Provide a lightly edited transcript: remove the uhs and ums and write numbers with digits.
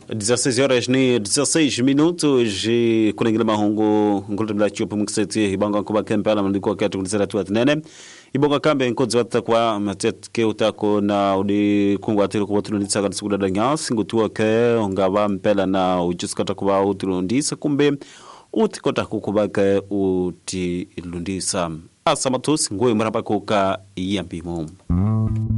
16 horas ni 16 minutos e kunengile mahungu ngulubla chupa mukiseti ibanga kuba kempala mandiko kati kulizera tu atinene ibonga kambe nkodzi watakwa matetke utako na udi kungwa atiro kubotulundisa kandi sikuda nyasi ngutuwa ke ngaba mpela na ujiskata kuba utulundisa kumbe utikota kukubaka uti ilundisa asa matusi nguwe mrapa kuka iyambi mumu